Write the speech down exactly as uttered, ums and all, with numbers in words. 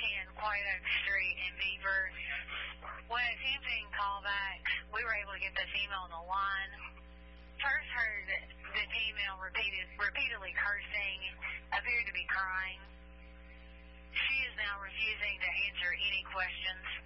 ten White Oak Street in Beaver. When attempting callbacks, we were able to get the female on the line. First heard the female repeated, repeatedly cursing, appeared to be crying. She is now refusing to answer any questions.